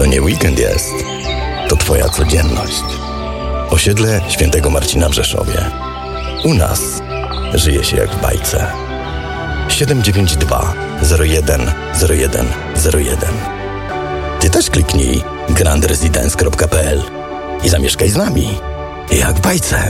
To nie weekend jest, to twoja codzienność. Osiedle Świętego Marcina w Rzeszowie. U nas żyje się jak w bajce. 792 01 01 01. Ty też kliknij grandresidence.pl i zamieszkaj z nami jak w bajce.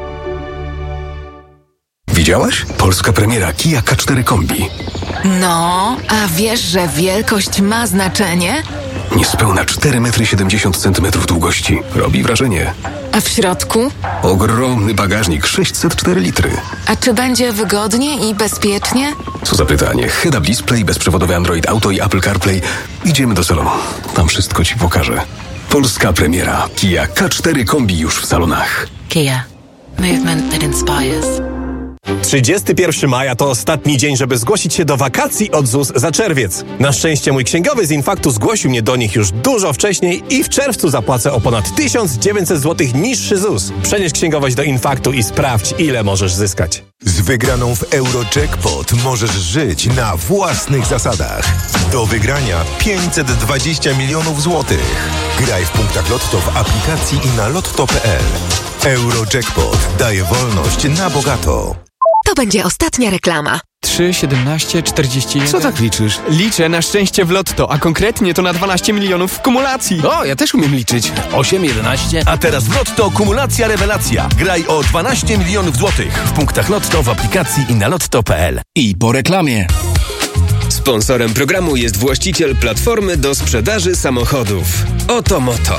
Widziałaś? Polska premiera Kia K4 Kombi. No, a wiesz, że wielkość ma znaczenie? Niespełna 4,70 m długości. Robi wrażenie. A w środku? Ogromny bagażnik, 604 litry. A czy będzie wygodnie i bezpiecznie? Co za pytanie. Head-up display, bezprzewodowy Android Auto i Apple CarPlay. Idziemy do salonu. Tam wszystko ci pokażę. Polska premiera Kia K4 Kombi już w salonach. Kia. Movement that inspires. 31 maja to ostatni dzień, żeby zgłosić się do wakacji od ZUS za czerwiec. Na szczęście mój księgowy z Infaktu zgłosił mnie do nich już dużo wcześniej i w czerwcu zapłacę o ponad 1900 zł niższy ZUS. Przenieś księgowość do Infaktu i sprawdź, ile możesz zyskać. Z wygraną w Eurojackpot możesz żyć na własnych zasadach. Do wygrania 520 milionów złotych. Graj w punktach Lotto w aplikacji i na lotto.pl. Eurojackpot daje wolność na bogato. To będzie ostatnia reklama. 3, 17, 41... Co tak liczysz? Liczę na szczęście w Lotto, a konkretnie to na 12 milionów w kumulacji. O, ja też umiem liczyć. 8, 11... A teraz w Lotto kumulacja rewelacja. Graj o 12 milionów złotych w punktach Lotto w aplikacji i na lotto.pl. I po reklamie. Sponsorem programu jest właściciel platformy do sprzedaży samochodów. Oto Moto.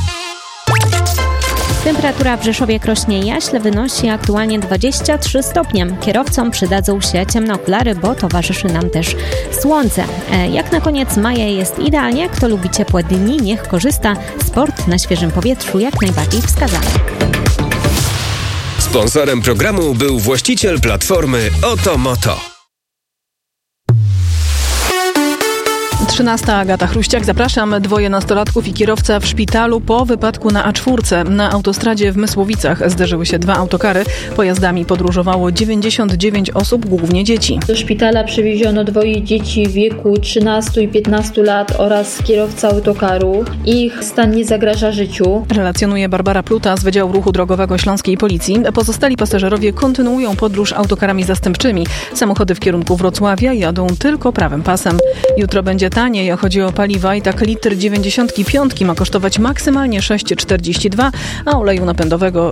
Temperatura w Rzeszowie-Krośnie-Jaśle wynosi aktualnie 23 stopnie. Kierowcom przydadzą się ciemne okulary, bo towarzyszy nam też słońce. Jak na koniec maja jest idealnie, kto lubi ciepłe dni, niech korzysta. Sport na świeżym powietrzu jak najbardziej wskazany. Sponsorem programu był właściciel platformy Oto Moto. 13. Agata Chruściak. Zapraszam. 2 nastolatków i kierowca w szpitalu po wypadku na A4. Na autostradzie w Mysłowicach zderzyły się 2 autokary. Pojazdami podróżowało 99 osób, głównie dzieci. Do szpitala przywieziono 2 dzieci w wieku 13 i 15 lat oraz kierowca autokaru. Ich stan nie zagraża życiu. Relacjonuje Barbara Pluta z Wydziału Ruchu Drogowego Śląskiej Policji. Pozostali pasażerowie kontynuują podróż autokarami zastępczymi. Samochody w kierunku Wrocławia jadą tylko prawym pasem. Jutro będzie taniej. Chodzi o paliwa i tak litr 95 ma kosztować maksymalnie 6,42, a oleju napędowego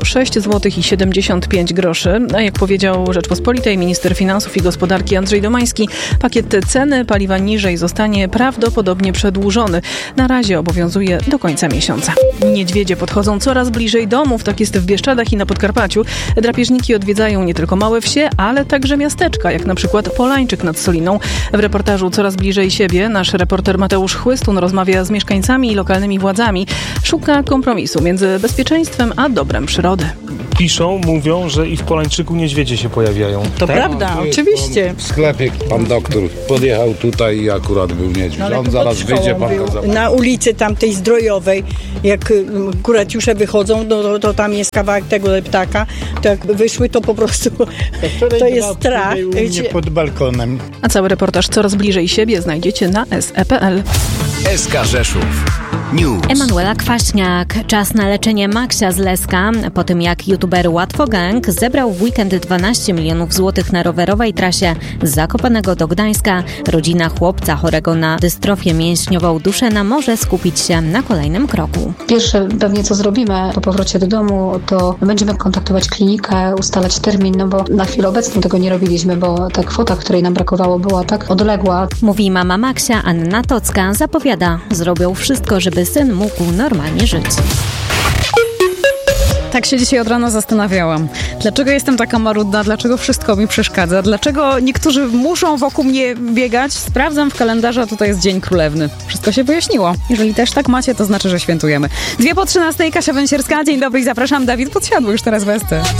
6,75 zł. A jak powiedział Rzeczpospolitej minister finansów i gospodarki Andrzej Domański, pakiet ceny paliwa niżej zostanie prawdopodobnie przedłużony. Na razie obowiązuje do końca miesiąca. Niedźwiedzie podchodzą coraz bliżej domów, tak jest w Bieszczadach i na Podkarpaciu. Drapieżniki odwiedzają nie tylko małe wsie, ale także miasteczka, jak na przykład Polańczyk nad Soliną. W reportażu Coraz bliżej siebie nasz reporter Mateusz Chłystun rozmawia z mieszkańcami i lokalnymi władzami. Szuka kompromisu między bezpieczeństwem a dobrem przyrody. Piszą, mówią, że i w Polańczyku niedźwiedzie się pojawiają. To prawda, oczywiście. W sklepie pan doktor podjechał tutaj i akurat był niedźwiedź. On zaraz wyjdzie, pan go zabrał. Na ulicy tamtej Zdrojowej, jak kuratiusze wychodzą, to tam jest kawałek tego ptaka, to jak wyszły, to po prostu to jest strach. Pod balkonem. A cały reportaż Coraz bliżej siebie znajdziecie na SE.pl. SK Rzeszów News. Emanuela Kwaśniak. Czas na leczenie Maksia z Leska. Po tym jak youtuber Łatwogang zebrał w weekend 12 milionów złotych na rowerowej trasie z Zakopanego do Gdańska, rodzina chłopca chorego na dystrofię mięśniową Duszena może skupić się na kolejnym kroku. Pierwsze pewnie co zrobimy po powrocie do domu, to będziemy kontaktować klinikę, ustalać termin, no bo na chwilę obecną tego nie robiliśmy, bo ta kwota, której nam brakowało, była tak odległa. Mówi mama Maksia, Anna Tocka. Zapowiada, zrobią wszystko, żeby syn mógł normalnie żyć. Tak się dzisiaj od rana zastanawiałam. Dlaczego jestem taka marudna? Dlaczego wszystko mi przeszkadza? Dlaczego niektórzy muszą wokół mnie biegać? Sprawdzam w kalendarzu, a tutaj jest Dzień Królewny. Wszystko się wyjaśniło. Jeżeli też tak macie, to znaczy, że świętujemy. 2 po 13, Kasia Węsierska. Dzień dobry i zapraszam. Dawid Podsiadły już teraz w ST.